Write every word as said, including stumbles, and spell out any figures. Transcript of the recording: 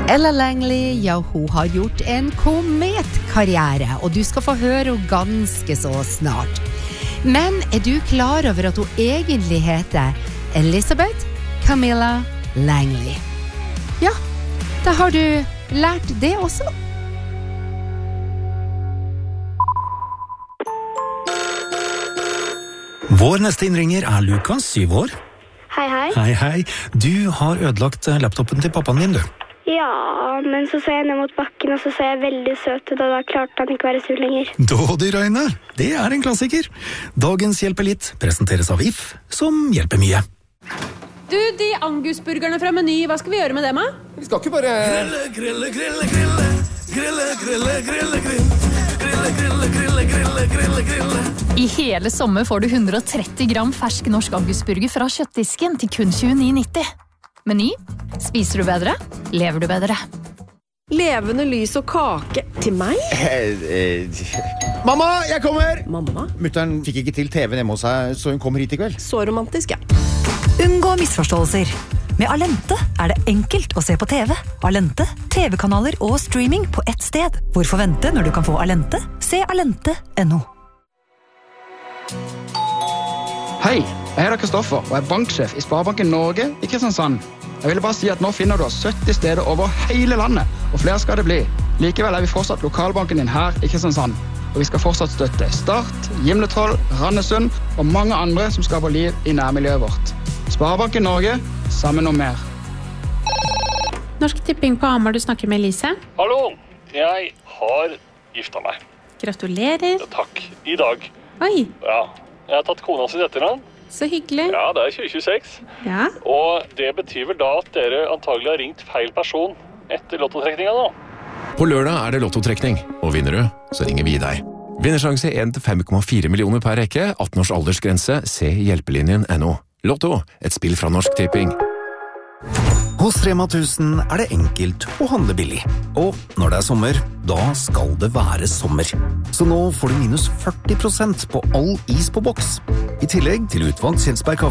Ella Langley, ja, hun har gjort en kometkarriere, og du skal få høre henne ganske så snart. Men er du klar over at hun egentlig heter Elizabeth Camilla Langley? Ja, da har du lært det også. Vår neste innringer er Lukas, syv år. Hei, hei. Hei, hei. Du har ødelagt laptopen til pappaen din, du. Ja, men så ser jeg ned mot bakken, og så ser jeg veldig søt ut, og da klarte han ikke være sur lenger. Dådig, Røyne. Det er en klassiker. Dagens Hjelper litt presenteres av If, som hjelper mye. Du, de angusburgerne fra Meny, hva skal vi gjøre med dem, da? Vi skal ikke bare... Grille, grille, grille, grille. Grille, grille, grille, grille. Grille, grille, grille, grille, grille, grille. I hele sommer får du hundre og tretti gram fersk norsk angusburger fra kjøttdisken til kun tjueni nitti. Meny. Spiser du bedre? Lever du bedre? Levende lys og kake til meg? Eh, eh. Mamma, jeg kommer! Mamma? Mutteren fikk ikke til T V hjemme hos seg, så hun kommer hit i kveld. Så romantisk, ja. Unngå misforståelser. Med Alente er det enkelt å se på T V. Alente, T V-kanaler og streaming på ett sted. Hvorfor vente når du kan få Alente? Se alente punktum no. Hei, jeg heter Kristoffer og er banksjef i Sparebanken Norge i Kristiansand. Jeg ville bare si at nå finner du oss sytti steder over hele landet, og flere skal det bli. Likevel er vi fortsatt lokalbanken din her i Kristiansand, og vi skal fortsatt støtte Start, Gimletroll, Randesund og mange andre som skaper liv i nærmiljøet vårt. Sparebanken Norge, sammen om mer. Norsk Tipping på Hamar, du snakker med Elise. Hallo, jeg har gifta meg. Gratulerer. Ja, takk, i dag. Oi. Ja, jeg har tatt kona sitt etternavn. Så hyggelig. Ja, det er tjue tjueseks. Ja. Og det betyr vel da at dere antagelig har ringt feil person etter lottotrekningen da. På lørdag er det lottotrekning, og vinner du, så ringer vi deg. Vinnersjanse en til fem komma fire millioner per rekke, atten års aldersgrense, se hjelpelinjen punktum no. Lotto, et spill fra Norsk Tipping. Hos Rema tusen er det enkelt å handle billig. Og når det er sommer, da skal det være sommer. Så nå får du minus førti prosent på all is på boks. I tillegg til utvalgt Kjelsberg kaffe